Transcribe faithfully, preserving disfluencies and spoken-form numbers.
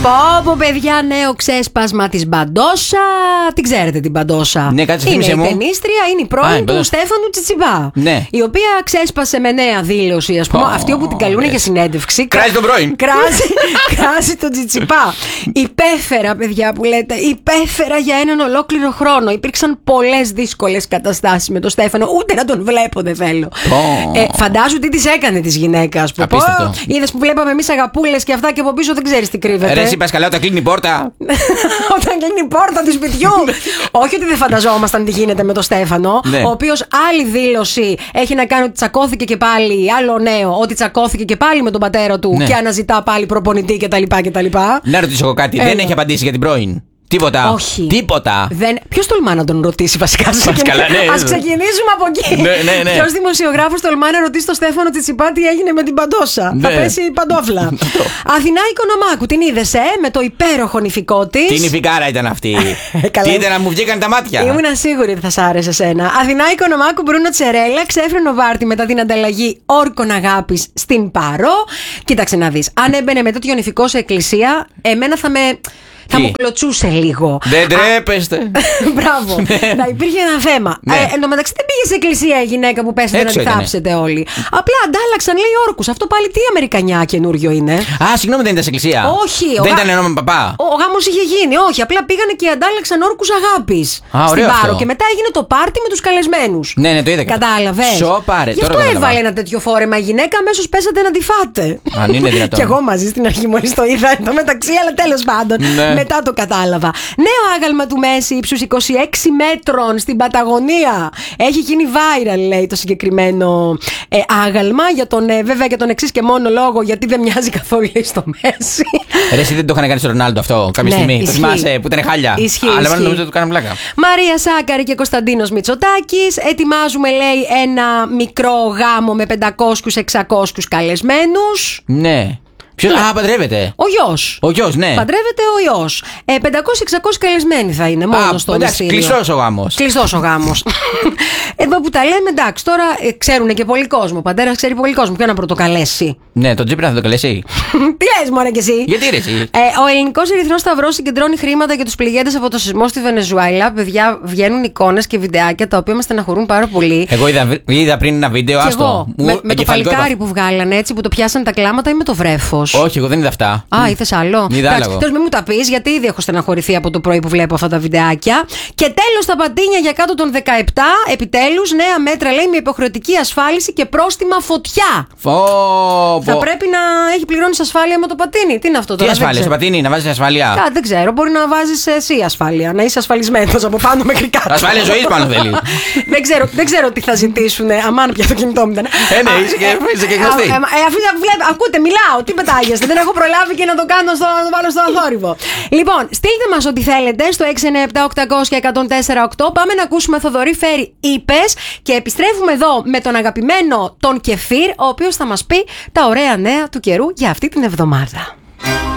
Πω, παιδιά, νέο ξέσπασμα της Μπαντόσα. Την ξέρετε την Μπαντόσα? Ναι, κάτσε, είναι η μου. ταινίστρια, είναι η πρώην του Στέφανου Τσιτσιπά. Ναι. Η οποία ξέσπασε με νέα δήλωση, ας πούμε. Oh, αυτή όπου την καλούν για συνέντευξη. Κράζει τον πρώην. Κράζει, κράζει τον Τσιτσιπά. Υπέφερα, παιδιά που λέτε. Υπέφερα για έναν ολόκληρο χρόνο. Υπήρξαν πολλές δύσκολες καταστάσεις με τον Στέφανο. Ούτε να τον βλέπω δεν θέλω. Oh. Ε, φαντάζου τι της έκανε της γυναίκας. Απίστευτο. Είδες που βλέπαμε εμείς αγαπούλες και αυτά και από πίσω δεν ξέρεις τι κρύβεται. Ρε, εσύ πας καλά όταν κλείνει η πόρτα. Όταν κλείνει η πόρτα του σπιτιού. Όχι ότι δεν φανταζόμασταν τι γίνεται με τον Στέφανο, ναι. Ο οποίος άλλη δήλωση έχει να κάνει ότι τσακώθηκε και πάλι. Άλλο νέο, ότι τσακώθηκε και πάλι με τον πατέρα του, ναι. Και αναζητά πάλι προπονητή κτλ. Να ρωτήσω εγώ κάτι. Ε, δεν έχει απαντήσει για την πρώην. Τίποτα. Όχι. Τίποτα. Δεν... Ποιος τολμά να τον ρωτήσει βασικά? Ας ναι, ξεκινήσουμε από εκεί. Ναι, ναι, ναι. Ποιος δημοσιογράφος τολμά να ρωτήσει τον Στέφανο Τσιτσιπά τι έγινε με την Παντόσα? Ναι. Θα πέσει η παντόφλα. Αθηνά Οικονομάκου, την είδες, ε, με το υπέροχο νηφικό της. Τι νηφικάρα ήταν αυτή. Τι ήταν να μου βγήκαν τα μάτια. Ήμουνα σίγουρη ότι θα σ' άρεσε εσένα. Αθηνά Οικονομάκου, Μπρούνο Τσερέλα, ξέφρενο βάρτι μετά την ανταλλαγή όρκων αγάπης στην Παρό. Κοίταξε να δεις. Αν έμπαινε με τέτοιο νηφικό σε εκκλησία, εμένα θα με. Θα μου κλωτσούσε λίγο. Δεν τρέπεστε. Μπράβο. Να υπήρχε ένα θέμα. Ναι. Ε, εν τω μεταξύ δεν πήγε σε εκκλησία η γυναίκα που πέσατε να τη θάψετε όλοι. Απλά αντάλλαξαν, λέει, όρκους. Αυτό πάλι τι Αμερικανιά καινούριο είναι. Α, συγγνώμη, δεν ήταν σε εκκλησία. Όχι. Δεν ήταν ενώμα με παπά. Ο γάμος είχε γίνει. Όχι. Απλά πήγανε και αντάλλαξαν όρκους αγάπης. Α, στην Πάρο. αυτό. Και μετά έγινε το πάρτι με τους καλεσμένους. Ναι, ναι, το είδα. Κατάλαβες. Σοπάρε. Γι' αυτό έβαλε ένα τέτοιο φόρεμα η γυναίκα, αμέσως πέσατε να τη φάτε. Αν είναι δυνατόν. Κι εγώ μαζί στην αρχή μόλις το είδα εδώ μεταξύ, αλλά τέλος πάντων. Μετά το κατάλαβα. Νέο άγαλμα του Μέση ύψους είκοσι έξι μέτρων στην Παταγωνία. Έχει γίνει viral, λέει, το συγκεκριμένο ε, άγαλμα. Για τον, ε, βέβαια για τον εξής και μόνο λόγο, γιατί δεν μοιάζει καθόλου στο Μέση. Ρε, εσύ δεν το είχαν κάνει στο Ρονάλντο αυτό κάποια ναι, στιγμή. Ισχύει. Το θυμάσαι που ήταν χάλια. Ισχύει. Αλλά δεν νομίζω ότι το κάναμε πλάκα. Μαρία Σάκαρη και Κωνσταντίνος Μητσοτάκης. Ετοιμάζουμε, λέει, ένα μικρό γάμο με πεντακόσιους εξακόσιους καλεσμένους. Ναι. Ποιος... Α, παντρεύεται. Ο γιος. Ο γιος, ναι. Παντρεύεται ο γιος. Ε, πεντακόσιοι εξακόσιοι καλεσμένοι θα είναι μόνο Α, στο μυστήριο. Κλειστός ο γάμος. Κλειστός ο γάμος. Εδώ που τα λέμε, εντάξει, τώρα ε, ξέρουν και πολύ κόσμο. Ο πατέρας ξέρει πολύ κόσμο. Ποιο να πρωτοκαλέσει. Ναι, τον Τσίπρα θα το καλέσει. Τι λες, μωρέ κι εσύ. Γιατί ρε, εσύ. Ε, ο Ελληνικός Ερυθρός Σταυρός συγκεντρώνει χρήματα για τους πληγέντες από το σεισμό στη Βενεζουέλα. Παιδιά, βγαίνουν εικόνες και βιντεάκια τα οποία μας στεναχωρούν πάρα πολύ. Εγώ είδα, είδα πριν ένα βίντεο, άστο. Εγώ, με, με το παλικάρι που βγάλανε έτσι, που το πιάσαν τα κλάματα ή με το βρέφος. Όχι, εγώ δεν είδα αυτά. Α, είδες άλλο. Είδα άλλο. Τέλος, μην μου τα πεις, γιατί ήδη έχω στεναχωρηθεί από το πρωί που βλέπω αυτά τα βιντεάκια. Και τέλος, τα Πατίνια για κάτω των δεκαεπτά, επιτέλους, νέα μέτρα, λέει, με υποχρεωτική ασφάλιση και πρόστιμα φωτιά. Φω, θα πω. Πρέπει να έχει πληρώνεις ασφάλεια με το πατίνι. Τι είναι αυτό τώρα? Τι ασφάλεια, στο πατίνι, να βάζεις ασφάλεια. Ά, δεν ξέρω, μπορεί να βάζεις εσύ ασφάλεια, να είσαι ασφαλισμένος από πάνω μέχρι κάτω. Ασφάλεια ζωής πάνω θέλει. δεν, ξέρω, δεν ξέρω τι θα ζητήσουν. Αμάν πια το κινητό μου ήταν. Ε, ναι, είσαι και γνωστή. Ακούτε, μιλάω, τι πετάγεστε, δεν έχω προλάβει και να το κάνω στο, να το βάλω στο αθόρυβο. Λοιπόν, στείλτε μας ό,τι θέλετε στο έξι εννιά επτά οκτακόσια εκατόν τέσσερα οκτώ. Πάμε να ακούσουμε Θοδωρή Φέρη Είπες και επιστρέφουμε εδώ με τον αγαπημένο τον Κεφίρ, ο οποίος θα μας πει τα ωραία νέα του καιρού για αυτή την εβδομάδα.